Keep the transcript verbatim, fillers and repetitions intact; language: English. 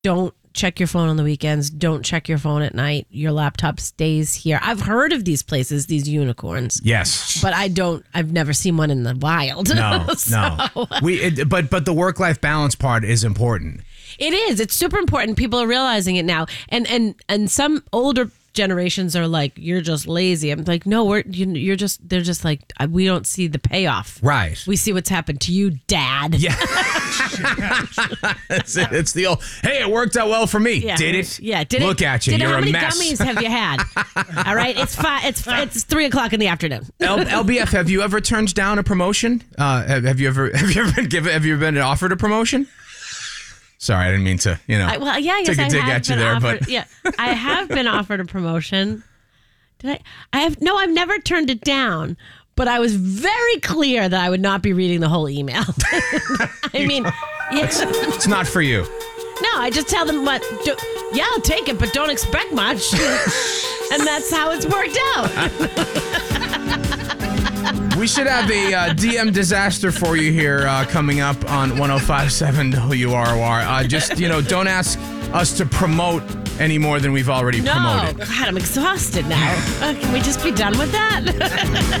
don't check your phone on the weekends. Don't check your phone at night. Your laptop stays here. I've heard of these places, these unicorns. Yes. But I don't, I've never seen one in the wild. No, so. no. We, it, but, but the work-life balance part is important. It is. It's super important. People are realizing it now. And, and, and some older generations are like, you're just lazy. I'm like, no, we're you, you're just they're just like, we don't see the payoff. Right. We see what's happened to you, Dad. Yeah. It's, it's the old, hey, it worked out well for me. Yeah. Did it? Yeah. Did Look it, at you. Did You're it, how a many mess. gummies have you had? All right. It's five. It's it's three o'clock in the afternoon. L- L B F, have you ever turned down a promotion? Uh, have, have you ever have you ever been given have you ever been offered a promotion? Sorry, I didn't mean to, you know, I, well, yeah, yes, take a I dig have at you been there, offered, but yeah, I have been offered a promotion. Did I? I have no. I've never turned it down. But I was very clear that I would not be reading the whole email. I mean, yeah. it's, it's not for you. No, I just tell them what. Do, yeah, I'll take it, but don't expect much. And that's how it's worked out. We should have a uh, D M disaster for you here uh, coming up on one oh five point seven W R O R. Uh, just, you know, don't ask us to promote any more than we've already no, promoted. God, I'm exhausted now. Uh, can we just be done with that?